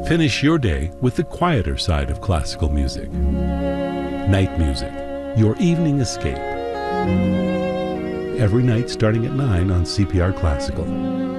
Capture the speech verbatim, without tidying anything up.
Finish your day with the quieter side of classical music. Night music, your evening escape. Every night starting at nine on C P R Classical.